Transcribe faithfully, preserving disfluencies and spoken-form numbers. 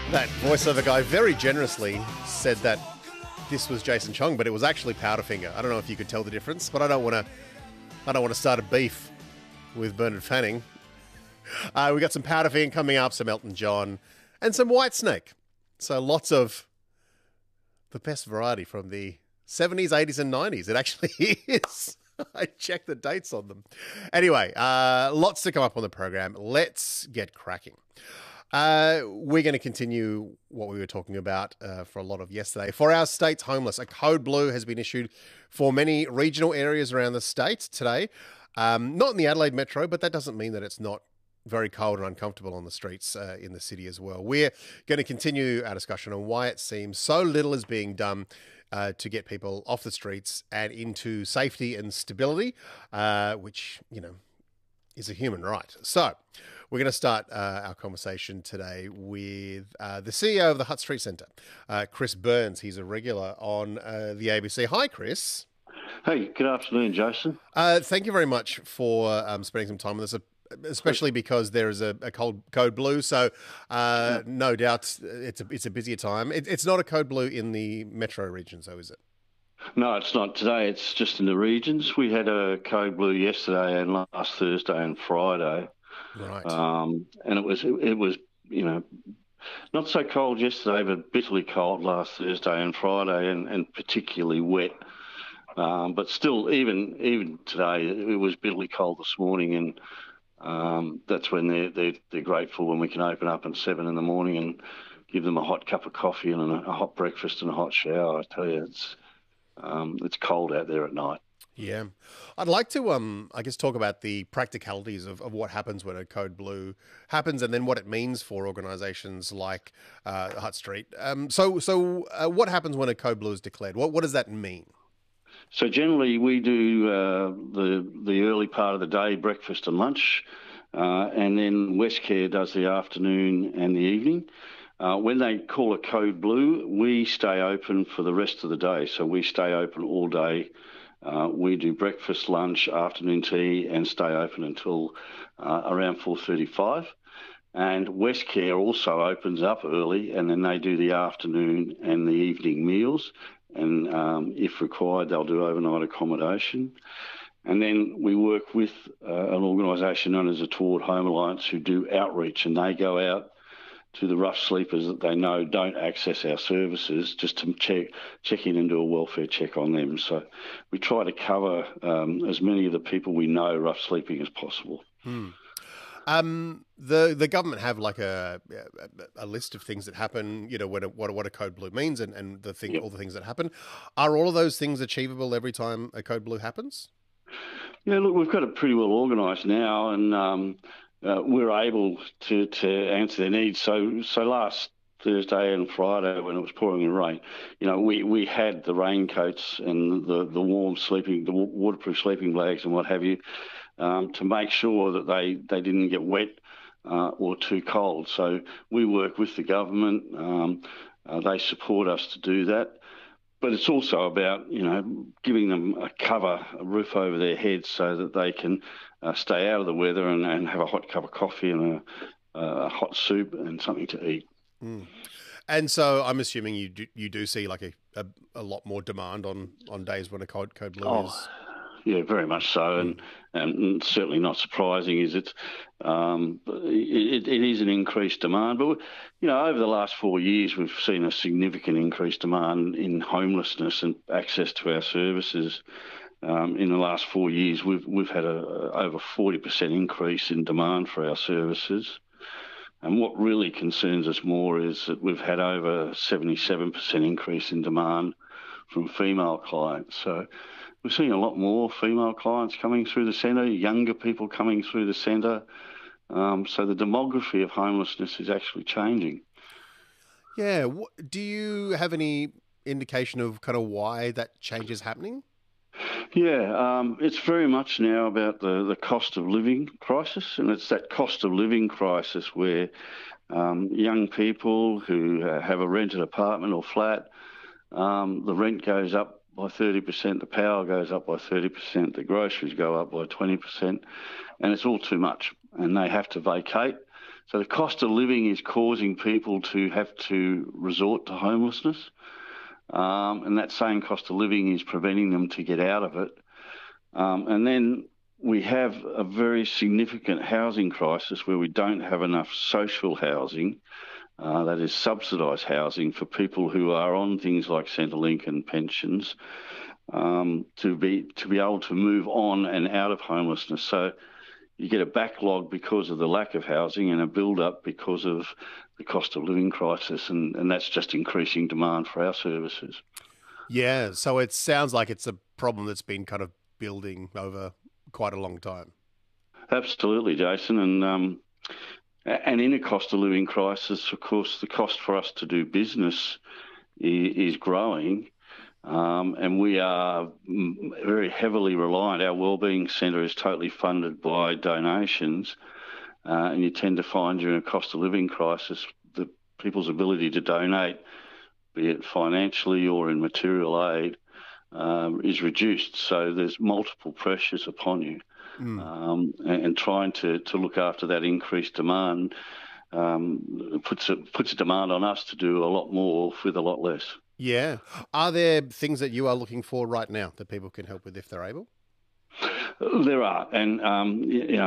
That voiceover guy very generously said that this was Jason Chung, but it was actually Powderfinger. I don't know if you could tell the difference, but I don't want to. I don't want to start a beef with Bernard Fanning. Uh, we got some Powderfinger coming up, some Elton John, and some Whitesnake. So lots of the best variety from the seventies, eighties, and nineties. It actually is. I checked the dates on them. Anyway, uh, lots to come up on the program. Let's get cracking. Uh, we're going to continue what we were talking about uh, for a lot of yesterday. For our state's homeless, a code blue has been issued for many regional areas around the state today. Um, not in the Adelaide Metro, but that doesn't mean that it's not very cold and uncomfortable on the streets uh, in the city as well. We're going to continue our discussion on why it seems so little is being done uh, to get people off the streets and into safety and stability, uh, which, you know, is a human right. So we're going to start uh, our conversation today with uh, the C E O of the Hutt Street Centre, uh, Chris Burns. He's a regular on uh, the A B C. Hi, Chris. Hey, good afternoon, Jason. Uh, thank you very much for um, spending some time with us, especially because there is a, a cold code blue. So uh, no doubt it's a, it's a busier time. It, it's not a code blue in the metro region, so is it? No, it's not today. It's just in the regions. We had a code blue yesterday and last Thursday and Friday. Right. Um, and it was, it, it was, you know, not so cold yesterday, but bitterly cold last Thursday and Friday, and, and particularly wet. Um, but still, even even today, it was bitterly cold this morning, and um, that's when they're, they're they're grateful when we can open up at seven in the morning and give them a hot cup of coffee and a, a hot breakfast and a hot shower. I tell you, it's um, it's cold out there at night. Yeah. I'd like to, um, I guess, talk about the practicalities of, of what happens when a code blue happens and then what it means for organisations like uh, Hutt Street. Um, so so uh, what happens when a code blue is declared? What what does that mean? So generally we do uh, the the early part of the day, breakfast and lunch, uh, and then Westcare does the afternoon and the evening. Uh, when they call a code blue, we stay open for the rest of the day. So we stay open all day. Uh, we do breakfast, lunch, afternoon tea, and stay open until uh, around four thirty-five. And Westcare also opens up early, and then they do the afternoon and the evening meals. And um, if required, they'll do overnight accommodation. And then we work with uh, an organisation known as the Toward Home Alliance, who do outreach, and they go out to the rough sleepers that they know don't access our services, just to check check in and do a welfare check on them. So we try to cover um, as many of the people we know rough sleeping as possible. Hmm. Um, the the government have like a a, a list of things that happen, you know, when a, what a, what a code blue means, and, and the thing, Yep. all the things that happen. Are all of those things achievable every time a code blue happens? Yeah, look, we've got it pretty well organised now, and um, uh, we're able to, to answer their needs. So so last Thursday and Friday, when it was pouring in rain, you know, we, we had the raincoats and the, the warm sleeping, the waterproof sleeping bags and what have you, um, to make sure that they, they didn't get wet uh, or too cold. So we work with the government. Um, uh, they support us to do that. But it's also about, you know, giving them a cover, a roof over their heads so that they can uh, stay out of the weather and, and have a hot cup of coffee and a, a hot soup and something to eat. Mm. And so I'm assuming you do, you do see like a, a, a lot more demand on, on days when a code, code blue Oh, is... yeah, very much so, and, and certainly not surprising. Is it, um, it? It is an increased demand, but you know, over the last four years, we've seen a significant increased demand in homelessness and access to our services. Um, in the last four years, we've we've had a, a over forty percent increase in demand for our services. And what really concerns us more is that we've had over seventy-seven percent increase in demand from female clients. So we're seeing a lot more female clients coming through the centre, younger people coming through the centre. Um, so the demography of homelessness is actually changing. Yeah. Do you have any indication of kind of why that change is happening? Yeah, um, it's very much now about the, the cost of living crisis, and it's that cost of living crisis where um, young people who uh, have a rented apartment or flat, um, the rent goes up by thirty percent, the power goes up by thirty percent, the groceries go up by twenty percent, and it's all too much, and they have to vacate. So the cost of living is causing people to have to resort to homelessness. Um, and that same cost of living is preventing them to get out of it. Um, and then we have a very significant housing crisis where we don't have enough social housing, uh, that is subsidised housing for people who are on things like Centrelink and pensions, um, to be to be able to move on and out of homelessness. So you get a backlog because of the lack of housing and a build-up because of the cost of living crisis, and, and that's just increasing demand for our services. Yeah, so it sounds like it's a problem that's been kind of building over quite a long time. Absolutely, Jason. And um, and in a cost of living crisis, of course, the cost for us to do business is, is growing. Um, and we are very heavily reliant. Our Wellbeing Centre is totally funded by donations. Uh, and you tend to find during a cost of living crisis, the people's ability to donate, be it financially or in material aid, um, is reduced. So there's multiple pressures upon you. Mm. Um, and, and trying to, to look after that increased demand um, puts, a, puts a demand on us to do a lot more with a lot less. Yeah. Are there things that you are looking for right now that people can help with if they're able? There are. And, um, you know,